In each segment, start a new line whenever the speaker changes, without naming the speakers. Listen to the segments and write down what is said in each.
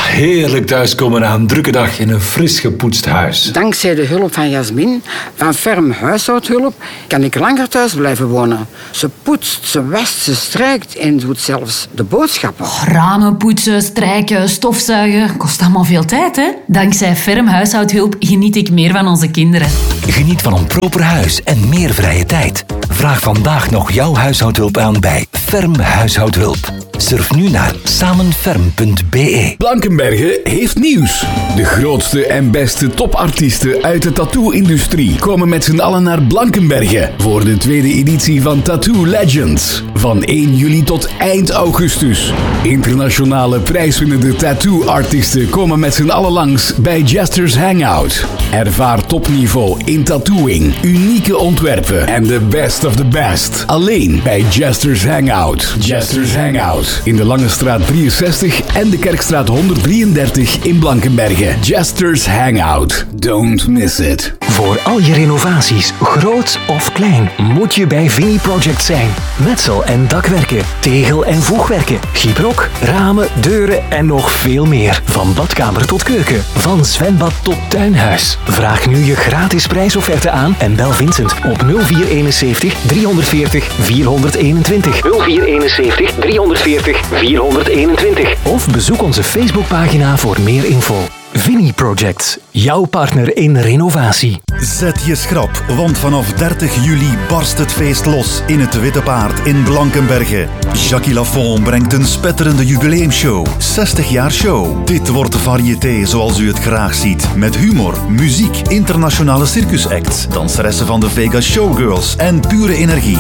heerlijk thuiskomen na een drukke dag in een fris gepoetst huis.
Dankzij de hulp van Jasmin van Ferm Huishoudhulp kan ik langer thuis blijven wonen. Ze poetst, ze wast, ze strijkt en doet zelfs de boodschappen.
Ramen poetsen, strijken, stofzuigen. Kost allemaal veel tijd, hè? Dankzij Ferm Huishoudhulp geniet ik meer van onze kinderen.
Geniet van een proper huis en meer vrije tijd. Vraag vandaag nog jouw huishoudhulp aan bij Ferm Huishoudhulp. Surf nu naar samenferm.be.
Blankenberge heeft nieuws. De grootste en beste topartiesten uit de tattoo-industrie komen met z'n allen naar Blankenberge voor de tweede editie van Tattoo Legends. Van 1 juli tot eind augustus. Internationale prijswinnende tattoo-artiesten komen met z'n allen langs bij Jesters Hangout. Ervaar topniveau in tattooing, unieke ontwerpen en de best of the best. Alleen bij Jesters Hangout. Jesters Hangout. In de Lange Straat 63 en de Kerkstraat 133 in Blankenberge. Jesters Hangout. Don't miss it.
Voor al je renovaties, groot of klein, moet je bij Vini Project zijn. Metsel- en dakwerken, tegel- en voegwerken, gyprock, ramen, deuren en nog veel meer. Van badkamer tot keuken, van zwembad tot tuinhuis. Vraag nu je gratis prijsofferte aan en bel Vincent op 0471 340 421. 0471 340 421. Of bezoek onze Facebookpagina voor meer info. Vini Project, jouw partner in renovatie.
Zet je schrap, want vanaf 30 juli barst het feest los in het Witte Paard in Blankenberge. Jackie Lafont brengt een spetterende jubileumshow. 60 jaar show. Dit wordt de variété zoals u het graag ziet. Met humor, muziek, internationale circusacts, danseressen van de Vegas Showgirls en pure energie.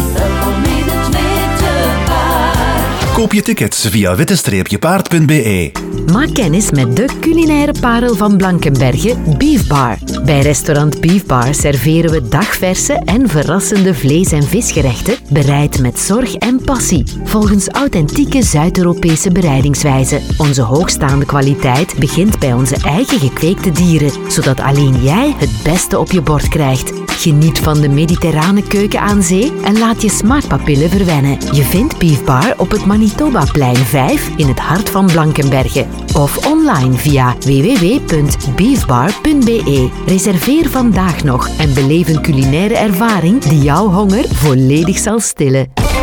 Koop je tickets via witte-paard.be.
Maak kennis met de culinaire parel van Blankenberge, Beef Bar. Bij restaurant Beef Bar serveren we dagverse en verrassende vlees- en visgerechten, bereid met zorg en passie, volgens authentieke Zuid-Europese bereidingswijzen. Onze hoogstaande kwaliteit begint bij onze eigen gekweekte dieren, zodat alleen jij het beste op je bord krijgt. Geniet van de mediterrane keuken aan zee en laat je smaakpapillen verwennen. Je vindt Beef Bar op het Manitobaplein 5 in het hart van Blankenberge. Of online via www.beefbar.be. Reserveer vandaag nog en beleef een culinaire ervaring die jouw honger volledig zal stillen.